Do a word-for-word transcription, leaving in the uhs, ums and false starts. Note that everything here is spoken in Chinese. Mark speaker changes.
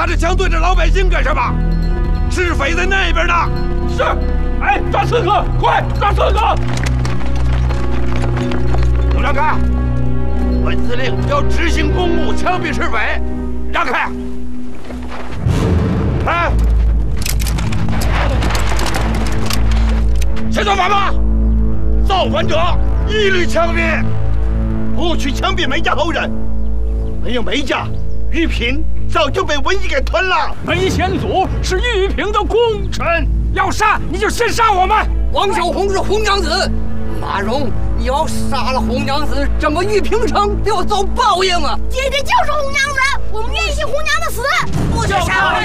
Speaker 1: 拿着枪对着老百姓干什么？赤匪在那边呢。
Speaker 2: 是，哎，抓刺客，快抓刺客！
Speaker 1: 都让开！本司令要执行公务，枪毙赤匪，让开！来，切断砝码！造反者一律枪毙！
Speaker 3: 不去枪毙梅家后人，没有梅家，玉嫔早就被瘟疫给吞了。
Speaker 2: 梅先祖是玉嫔的功臣，要杀你就先杀我们。
Speaker 4: 王小红是红娘子，马蓉，你要杀了红娘子，整个玉嫔城都要遭报应啊！
Speaker 5: 姐姐就是红娘子，我们愿意信红娘的死。不许杀我！